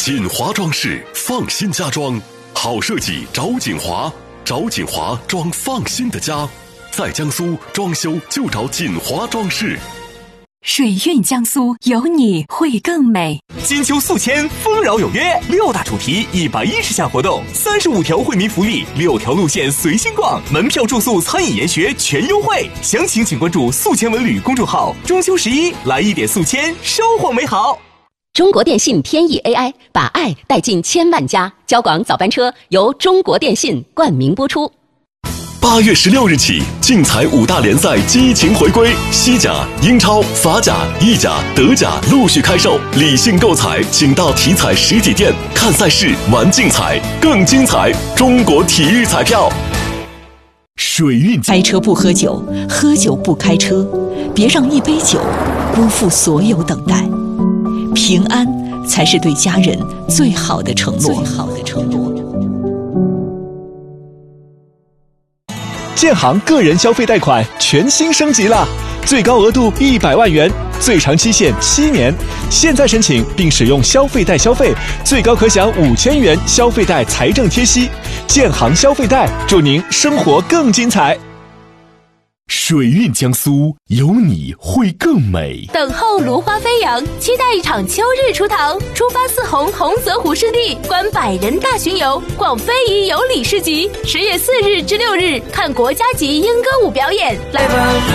锦华装饰，放心家装，好设计找锦华，找锦华装放心的家，在江苏装修就找锦华装饰。 水韵江苏，有你会更美。 金秋宿迁，丰饶有约，6大主题，110项活动，35条惠民福利，6条路线随心逛，门票、住宿、餐饮、研学全优惠。详情请关注宿迁文旅公众号。中秋11，来一点宿迁，收获美好。 中国电信天翼 AI 把爱带进千万家，交广早班车由中国电信冠名播出。 8月16日起，竞彩5大联赛激情回归，西甲、英超、法甲、意甲、德甲陆续开售。理性购彩，请到体彩实体店看赛事、玩竞彩，更精彩。中国体育彩票。 水韵开车不喝酒，喝酒不开车，别让一杯酒辜负所有等待。平安才是对家人最好的承诺。 建行个人消费贷款全新升级了，最高额度100万元，最长期限7年。现在申请并使用消费贷消费，最高可享5000元消费贷财政贴息。建行消费贷，祝您生活更精彩。 水韵江苏，有你会更美。 等候芦花飞扬，期待一场秋日出逃。出发4红洪泽湖湿地，观100人大巡游，逛非遗有礼市集。10月4日至6日，看国家级莺歌舞表演。来吧。